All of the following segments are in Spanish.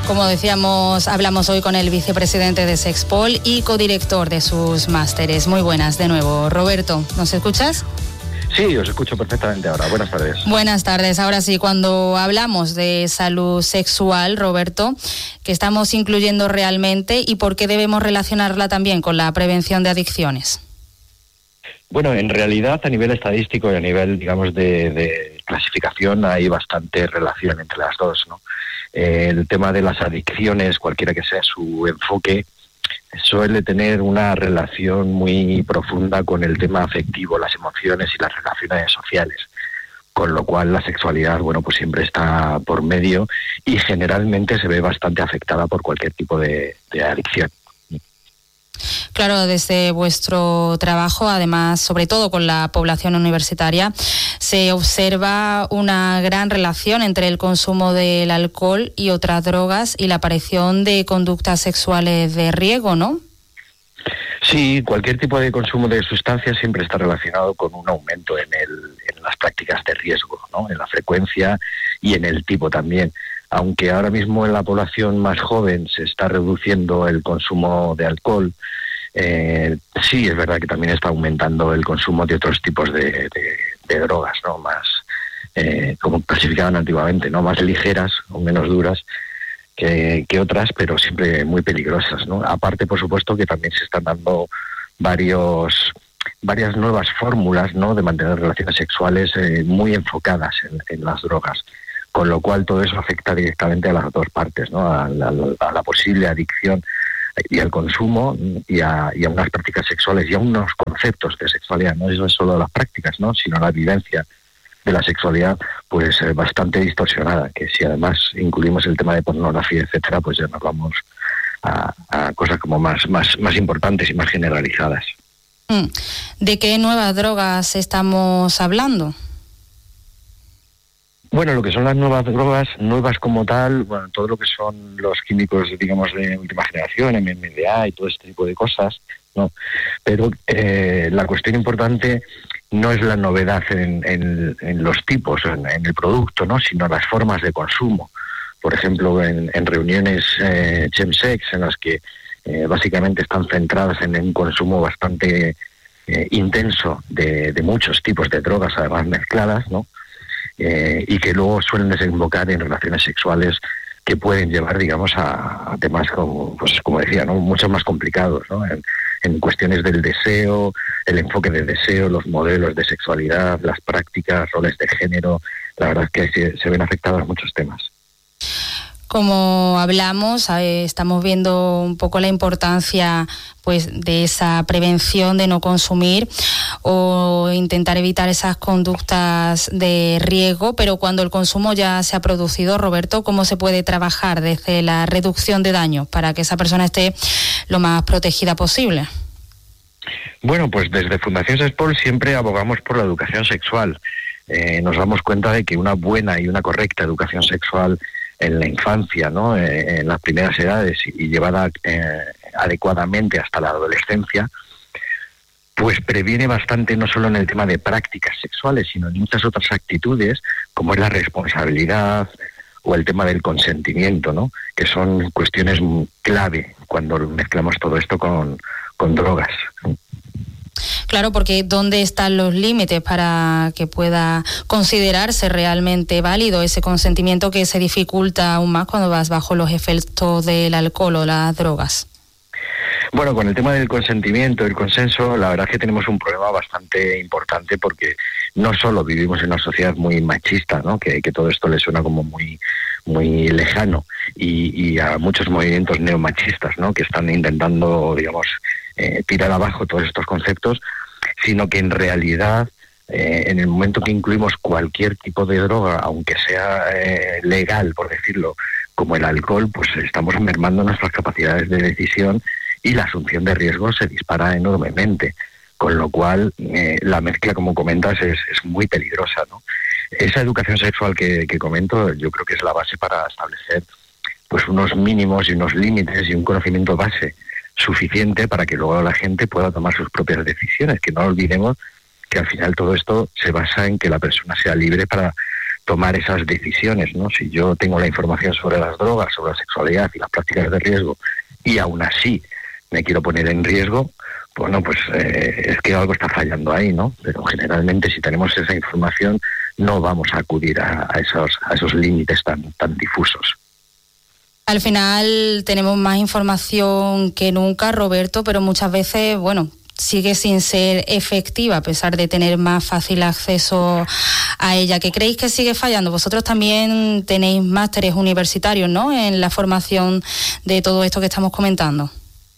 Como decíamos, hablamos hoy con el vicepresidente de Sexpol y codirector de sus másteres. Muy buenas de nuevo. Roberto, ¿nos escuchas? Sí, os escucho perfectamente ahora. Buenas tardes. Buenas tardes. Ahora sí, cuando hablamos de salud sexual, Roberto, ¿qué estamos incluyendo realmente y por qué debemos relacionarla también con la prevención de adicciones? Bueno, en realidad a nivel estadístico y a nivel, digamos, de clasificación hay bastante relación entre las dos, ¿no? El tema de las adicciones, cualquiera que sea su enfoque, suele tener una relación muy profunda con el tema afectivo, las emociones y las relaciones sociales, con lo cual la sexualidad, bueno, pues siempre está por medio y generalmente se ve bastante afectada por cualquier tipo de adicción. Claro, desde vuestro trabajo, además, sobre todo con la población universitaria, se observa una gran relación entre el consumo del alcohol y otras drogas y la aparición de conductas sexuales de riesgo, ¿no? Sí, cualquier tipo de consumo de sustancias siempre está relacionado con un aumento en las prácticas de riesgo, ¿no? En la frecuencia y en el tipo también. Aunque ahora mismo en la población más joven se está reduciendo el consumo de alcohol, sí es verdad que también está aumentando el consumo de otros tipos de drogas, ¿no? Más, como clasificaban antiguamente, ¿no? Más ligeras o menos duras que otras, pero siempre muy peligrosas, ¿no? Aparte, por supuesto, que también se están dando varias nuevas fórmulas, ¿no? De mantener relaciones sexuales muy enfocadas en las drogas. Con lo cual todo eso afecta directamente a las dos partes, ¿no? A la posible adicción y al consumo y a unas prácticas sexuales y a unos conceptos de sexualidad. No es solo las prácticas, ¿no? Sino la vivencia de la sexualidad, pues bastante distorsionada, que si además incluimos el tema de pornografía, etcétera, pues ya nos vamos a cosas como más importantes y más generalizadas. ¿De qué nuevas drogas estamos hablando? Bueno, lo que son las nuevas drogas, nuevas como tal, bueno, todo lo que son los químicos, digamos, de última generación, MDMA y todo este tipo de cosas, ¿no? Pero la cuestión importante no es la novedad en los tipos, en el producto, ¿no? Sino las formas de consumo. Por ejemplo, en reuniones chemsex, en las que básicamente están centradas en un consumo bastante intenso de muchos tipos de drogas, además mezcladas, ¿no? Y que luego suelen desembocar en relaciones sexuales que pueden llevar, digamos, a temas como, pues como decía, ¿no? Mucho más complicados, ¿no? En cuestiones del deseo, el enfoque del deseo, los modelos de sexualidad, las prácticas, roles de género. La verdad es que se ven afectados muchos temas. Como hablamos, estamos viendo un poco la importancia, pues, de esa prevención de no consumir o intentar evitar esas conductas de riesgo, pero cuando el consumo ya se ha producido, Roberto, ¿cómo se puede trabajar desde la reducción de daños para que esa persona esté lo más protegida posible? Bueno, pues desde Fundación Sexpol siempre abogamos por la educación sexual. Nos damos cuenta de que una buena y una correcta educación sexual en la infancia, ¿no? En las primeras edades y llevada adecuadamente hasta la adolescencia, pues previene bastante no solo en el tema de prácticas sexuales, sino en muchas otras actitudes, como es la responsabilidad o el tema del consentimiento, ¿no? Que son cuestiones clave cuando mezclamos todo esto con drogas. Claro, porque ¿dónde están los límites para que pueda considerarse realmente válido ese consentimiento que se dificulta aún más cuando vas bajo los efectos del alcohol o las drogas? Bueno, con el tema del consentimiento, el consenso, la verdad es que tenemos un problema bastante importante porque no solo vivimos en una sociedad muy machista, ¿no? Que todo esto le suena como muy lejano y a muchos movimientos neomachistas, ¿no? Que están intentando, digamos, tirar abajo todos estos conceptos, sino que en realidad en el momento que incluimos cualquier tipo de droga, aunque sea legal, por decirlo, como el alcohol, pues estamos mermando nuestras capacidades de decisión y la asunción de riesgos se dispara enormemente, con lo cual la mezcla, como comentas, es muy peligrosa, ¿no? Esa educación sexual que comento, yo creo que es la base para establecer pues unos mínimos y unos límites y un conocimiento base suficiente para que luego la gente pueda tomar sus propias decisiones, que no olvidemos que al final todo esto se basa en que la persona sea libre para tomar esas decisiones, ¿no? Si yo tengo la información sobre las drogas, sobre la sexualidad y las prácticas de riesgo, y aún así me quiero poner en riesgo, bueno, pues es que algo está fallando ahí, ¿no? Pero generalmente si tenemos esa información no vamos a acudir a esos límites tan difusos. Al final tenemos más información que nunca, Roberto, pero muchas veces, bueno, sigue sin ser efectiva a pesar de tener más fácil acceso a ella. ¿Qué creéis que sigue fallando? Vosotros también tenéis másteres universitarios, ¿no?, en la formación de todo esto que estamos comentando.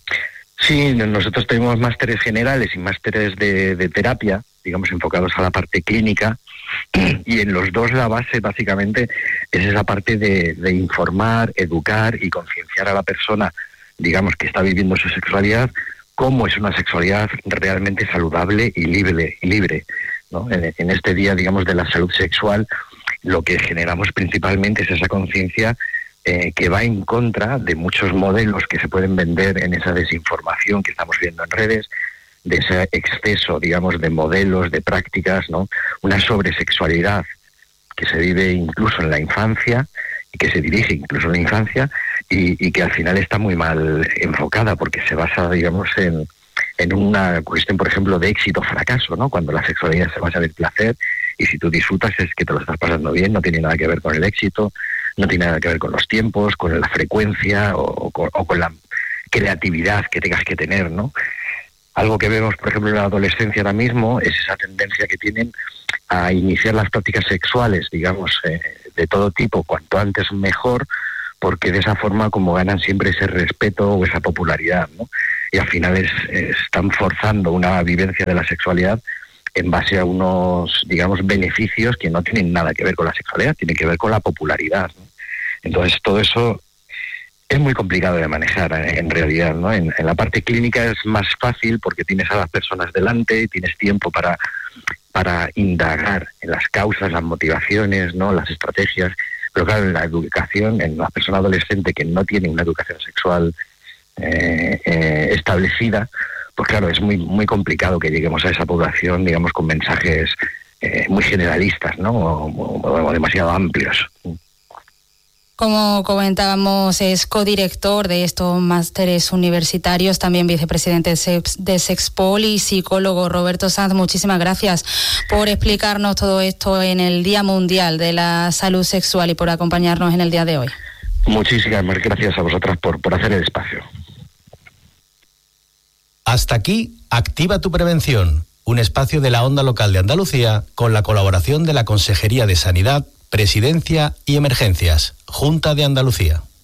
Sí, nosotros tenemos másteres generales y másteres de terapia, digamos, enfocados a la parte clínica, y en los dos la base básicamente es esa parte de informar, educar y concienciar a la persona, digamos, que está viviendo su sexualidad, cómo es una sexualidad realmente saludable y libre, ¿no? En este día, digamos, de la salud sexual, lo que generamos principalmente es esa conciencia que va en contra de muchos modelos que se pueden vender en esa desinformación que estamos viendo en redes, de ese exceso, digamos, de modelos, de prácticas, ¿no? Una sobresexualidad que se vive incluso en la infancia y que se dirige incluso en la infancia y que al final está muy mal enfocada porque se basa, digamos, en una cuestión, por ejemplo, de éxito o fracaso, ¿no? Cuando la sexualidad se basa en el placer y si tú disfrutas es que te lo estás pasando bien, no tiene nada que ver con el éxito, no tiene nada que ver con los tiempos, con la frecuencia o con la creatividad que tengas que tener, ¿no? Algo que vemos, por ejemplo, en la adolescencia ahora mismo es esa tendencia que tienen a iniciar las prácticas sexuales, digamos, de todo tipo, cuanto antes mejor, porque de esa forma como ganan siempre ese respeto o esa popularidad, ¿no? Y al final están forzando una vivencia de la sexualidad en base a unos, digamos, beneficios que no tienen nada que ver con la sexualidad, tienen que ver con la popularidad, ¿no? Entonces todo eso es muy complicado de manejar en realidad, ¿no? En la parte clínica es más fácil porque tienes a las personas delante, tienes tiempo para indagar en las causas, las motivaciones, ¿no?, las estrategias. Pero claro, en la educación, en la persona adolescente que no tiene una educación sexual establecida, pues claro, es muy complicado que lleguemos a esa población, digamos, con mensajes muy generalistas, ¿no?, o demasiado amplios. Como comentábamos, es codirector de estos másteres universitarios, también vicepresidente de Sexpol y psicólogo. Roberto Sanz, muchísimas gracias por explicarnos todo esto en el Día Mundial de la Salud Sexual y por acompañarnos en el día de hoy. Muchísimas gracias a vosotras por hacer el espacio. Hasta aquí, Activa tu Prevención, un espacio de la Onda Local de Andalucía con la colaboración de la Consejería de Sanidad, Presidencia y Emergencias, Junta de Andalucía.